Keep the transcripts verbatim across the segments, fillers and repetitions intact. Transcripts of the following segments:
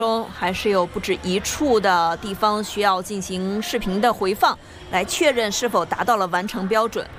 中还是有不止一处的地方需要进行视频的回放，来确认是否达到了完成标准。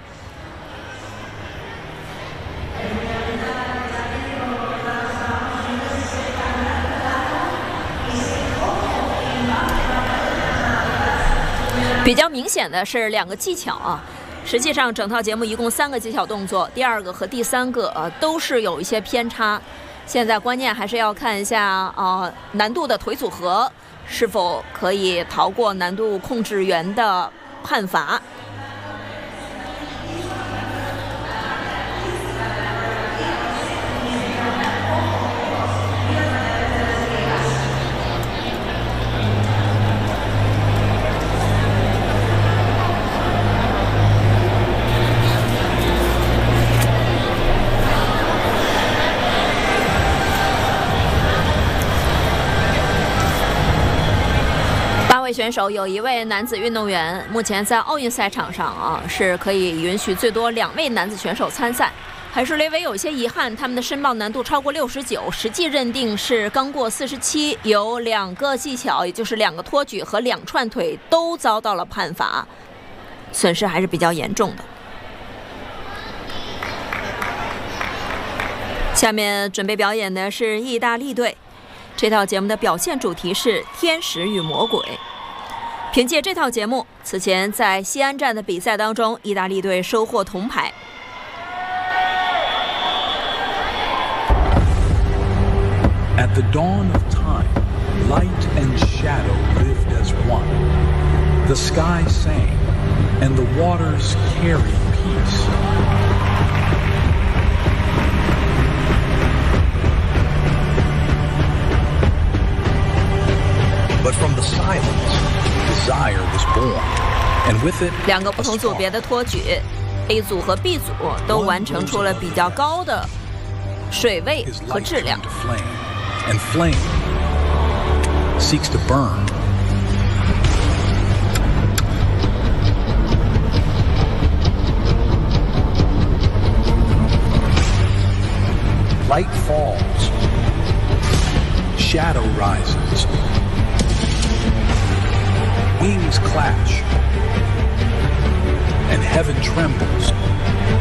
比较明显的是两个技巧啊，实际上整套节目一共三个技巧动作，第二个和第三个呃都是有一些偏差。现在关键还是要看一下啊、呃、难度的腿组合是否可以逃过难度控制员的判罚。选手有一位男子运动员，目前在奥运赛场上啊是可以允许最多两位男子选手参赛。海数雷维有些遗憾，他们的申报难度超过六十九，实际认定是刚过四十七，有两个技巧，也就是两个托举和两串腿都遭到了判罚，损失还是比较严重的。下面准备表演的是意大利队，这套节目的表现主题是天使与魔鬼。凭借这套节目，此前在西安站的比赛当中，意大利队收获铜牌。 At the dawn of time, light and shadow lived as one. The sky sang, and the waters carried peace. But from the silence,Desire was born, and with it, 两个不同组别的托举 ，A 组和 B 组都完成出了比较高的水位和质量。 And flame seeks to burn. Light falls, shadow rises.Wings clash, and heaven trembles